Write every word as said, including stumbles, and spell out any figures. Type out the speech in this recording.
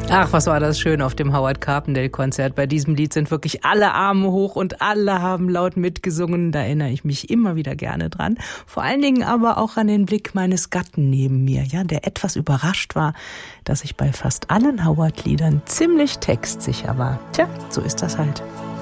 Ach, was war das schön auf dem Howard Carpendale-Konzert. Bei diesem Lied sind wirklich alle Arme hoch und alle haben laut mitgesungen. Da erinnere ich mich immer wieder gerne dran. Vor allen Dingen aber auch an den Blick meines Gatten neben mir, ja, der etwas überrascht war, dass ich bei fast allen Howard-Liedern ziemlich textsicher war. Tja, so ist das halt.